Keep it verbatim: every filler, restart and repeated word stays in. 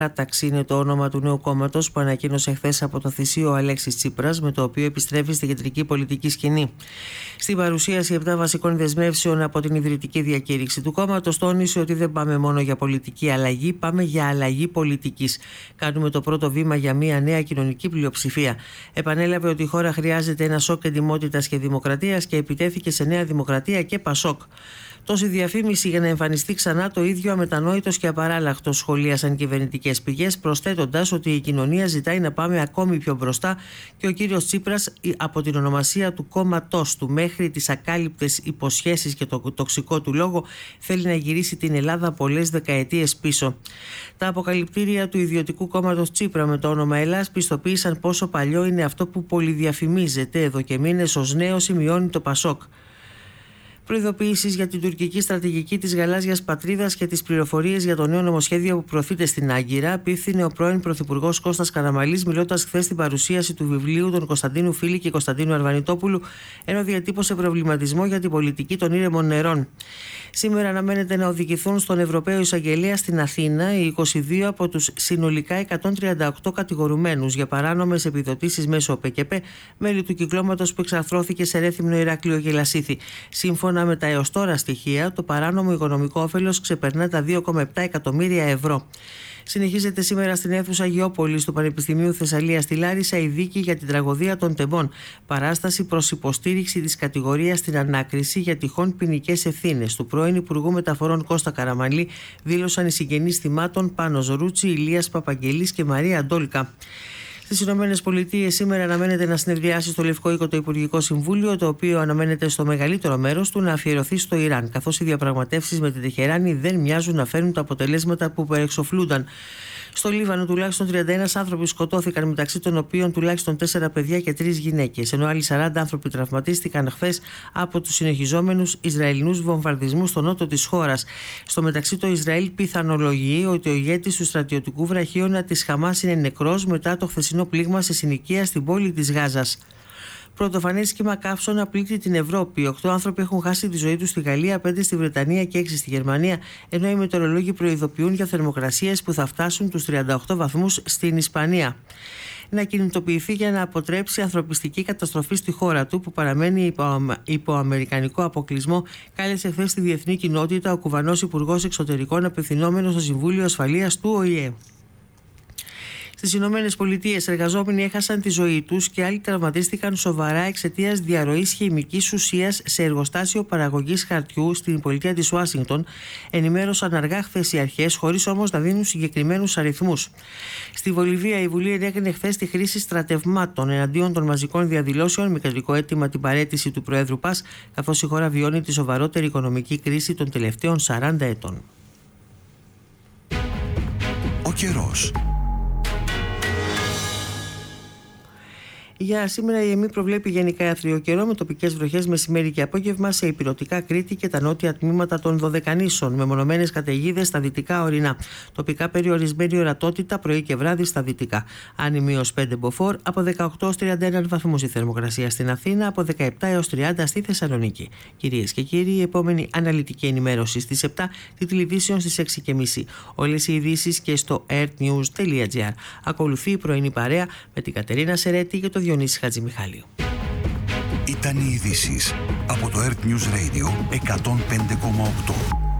Παράταξη είναι το όνομα του νέου κόμματος που ανακοίνωσε χθες από το θυσίο ο Αλέξης Τσίπρας, με το οποίο επιστρέφει στη κεντρική πολιτική σκηνή. Στην παρουσίαση επτά βασικών δεσμεύσεων από την ιδρυτική διακήρυξη του κόμματος, τόνισε ότι δεν πάμε μόνο για πολιτική αλλαγή, πάμε για αλλαγή πολιτικής. Κάνουμε το πρώτο βήμα για μια νέα κοινωνική πλειοψηφία. Επανέλαβε ότι η χώρα χρειάζεται ένα σοκ εντιμότητας και δημοκρατίας και επιτέθηκε σε Νέα Δημοκρατία και Πασόκ. Τόση διαφήμιση για να εμφανιστεί ξανά το ίδιο αμετανόητος και απαράλλαχτος, σχολίασαν κυβερνητικές πηγές, προσθέτοντας ότι η κοινωνία ζητάει να πάμε ακόμη πιο μπροστά και ο κύριος Τσίπρας, από την ονομασία του κόμματός του μέχρι τις ακάλυπτες υποσχέσεις και το τοξικό του λόγο, θέλει να γυρίσει την Ελλάδα πολλές δεκαετίες πίσω. Τα αποκαλυπτήρια του ιδιωτικού κόμματος Τσίπρα με το όνομα Ελλάς πιστοποίησαν πόσο παλιό είναι αυτό που πολυδιαφημίζεται εδώ και μήνες ως νέο σημειώνει το Πασόκ. Προειδοποιήσεις για την τουρκική στρατηγική της γαλάζιας πατρίδας και τις πληροφορίες για το νέο νομοσχέδιο που προωθείται στην Άγκυρα, απίφθινε ο πρώην Πρωθυπουργός Κώστας Καραμανλής, μιλώντας χθες στην παρουσίαση του βιβλίου των Κωνσταντίνου Φίλη και Κωνσταντίνου Αρβανιτόπουλου, ενώ διατύπωσε προβληματισμό για την πολιτική των ήρεμων νερών. Σήμερα αναμένεται να οδηγηθούν στον Ευρωπαίο Εισαγγελέα στην Αθήνα οι είκοσι δύο από τους συνολικά εκατόν τριάντα οκτώ κατηγορουμένους για παράνομες επιδοτήσεις μέσω ΠΚΠ, μέλη του κυκλώματος που εξαρθρώθηκε σε Ρέθυμνο, Ηράκλειο και Λασίθι. Σύμφωνα με τα έως τώρα στοιχεία, το παράνομο οικονομικό όφελος ξεπερνά τα δύο κόμμα επτά εκατομμύρια ευρώ. Συνεχίζεται σήμερα στην αίθουσα Αγιώπολης του Πανεπιστημίου Θεσσαλίας στη Λάρισα η δίκη για την τραγωδία των Τεμπών. Παράσταση προς υποστήριξη της κατηγορίας στην ανάκριση για τυχόν ποινικές ευθύνες του πρώην Υπουργού Μεταφορών Κώστα Καραμανλή, δήλωσαν οι συγγενείς θυμάτων Πάνος Ρούτσι, Ηλίας Παπαγγελής και Μαρία Αντόλικα. Στις ΗΠΑ σήμερα αναμένεται να συνεδριάσει στο Λευκό Οίκο το Υπουργικό Συμβούλιο, το οποίο αναμένεται στο μεγαλύτερο μέρος του να αφιερωθεί στο Ιράν, καθώς οι διαπραγματεύσεις με την Τεχεράνη δεν μοιάζουν να φέρουν τα αποτελέσματα που περιεξοφλούνταν. Στο Λίβανο τουλάχιστον τριάντα ένα άνθρωποι σκοτώθηκαν, μεταξύ των οποίων τουλάχιστον τέσσερα παιδιά και τρεις γυναίκες, ενώ άλλοι σαράντα άνθρωποι τραυματίστηκαν χθες από τους συνεχιζόμενους Ισραηλινούς βομβαρδισμούς στο νότο της χώρας. Στο μεταξύ, το Ισραήλ πιθανολογεί ότι ο ηγέτης του στρατιωτικού βραχίωνα της Χαμάς είναι νεκρός μετά το χθεσινό πλήγμα σε συνοικία στην πόλη της Γάζας. Πρωτοφανές κύμα καύσωνα πλήττει την Ευρώπη. Οκτώ άνθρωποι έχουν χάσει τη ζωή τους στη Γαλλία, πέντε στη Βρετανία και έξι στη Γερμανία, ενώ οι μετεωρολόγοι προειδοποιούν για θερμοκρασίες που θα φτάσουν τους τριάντα οκτώ βαθμούς στην Ισπανία. Να κινητοποιηθεί για να αποτρέψει ανθρωπιστική καταστροφή στη χώρα του, που παραμένει υπό, υπό αμερικανικό αποκλεισμό, κάλεσε χθες τη διεθνή κοινότητα ο Κουβανός Υπουργός Εξωτερικών, απευθυνόμενος στο Συμβούλιο Ασφαλείας του Ο Η Ε. Στις Ηνωμένες Πολιτείες, εργαζόμενοι έχασαν τη ζωή τους και άλλοι τραυματίστηκαν σοβαρά εξαιτίας διαρροής χημικής ουσίας σε εργοστάσιο παραγωγής χαρτιού στην πολιτεία της Ουάσιγκτον, ενημέρωσαν αργά χθες οι αρχές, χωρίς όμως να δίνουν συγκεκριμένους αριθμούς. Στη Βολιβία, η Βουλή ενέκρινε χθες τη χρήση στρατευμάτων εναντίον των μαζικών διαδηλώσεων, με κεντρικό αίτημα την παραίτηση του Προέδρου Πας, καθώς η χώρα βιώνει τη σοβαρότερη οικονομική κρίση των τελευταίων σαράντα ετών. Ο καιρός. Για σήμερα η ΕΜΗ προβλέπει γενικά άθριο καιρό με τοπικές βροχές μεσημέρι και απόγευμα σε ηπειρωτικά Κρήτη και τα νότια τμήματα των Δωδεκανήσων, με μονομένες καταιγίδες στα δυτικά ορεινά. Τοπικά περιορισμένη ορατότητα πρωί και βράδυ στα δυτικά. Άνεμη έως πέντε μποφόρ, από δεκαοκτώ έως τριάντα ένα βαθμούς η θερμοκρασία στην Αθήνα, από δεκαεπτά έως τριάντα στη Θεσσαλονίκη. Κυρίες και κύριοι, η επόμενη αναλυτική ενημέρωση στις επτά, τη τηλεβίσιον στις έξι και μισή. Όλες οι ειδήσεις και στο airnews τελεία gr. Ακολουθεί η πρωινή παρέα με την Κατερίνα Σερέτη και το Διονύση Χατζημιχάλιου. Ήταν οι ειδήσεις από το Earth News Radio εκατόν πέντε κόμμα οκτώ.